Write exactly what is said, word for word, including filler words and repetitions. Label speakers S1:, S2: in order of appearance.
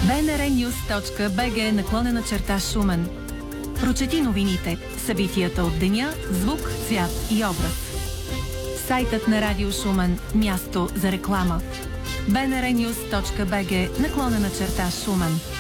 S1: bnrnews точка bg наклонена черта Шумен. Прочети новините, събитията от деня, звук, цвят и образ. Сайтът на Радио Шумен – място за реклама. bnrnews точка bg наклонена черта Шумен.